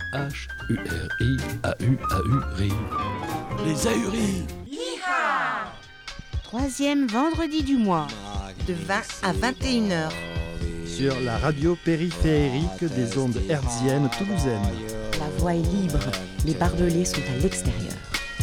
A-H-U-R-I-A-U-A-U-R-I. Les ahuris. Troisième vendredi du mois, de 20 à 21h. Sur la radio périphérique des ondes hertziennes toulousaines. la voie est libre, les barbelés sont à l'extérieur.